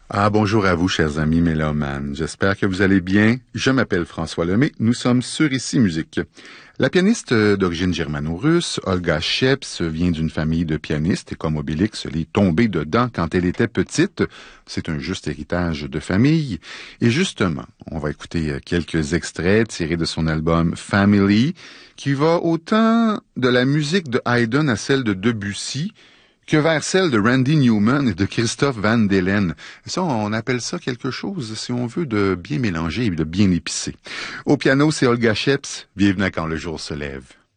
Ah, bonjour à vous, chers amis mélomanes. J'espère que vous allez bien. Je m'appelle François Lemay. Nous sommes sur Ici Musique. La pianiste d'origine germano-russe, Olga Sheps, vient d'une famille de pianistes et comme Obélix, elle est tombée dedans quand elle était petite. C'est un juste héritage de famille. Et justement, on va écouter quelques extraits tirés de son album Family, qui va autant de la musique de Haydn à celle de Debussy, que vers celle de Randy Newman et de Christophe Van Delen. Ça, on appelle ça quelque chose, si on veut, de bien mélanger et de bien épicé. Au piano, c'est Olga Sheps. Bienvenue à Quand le jour se lève.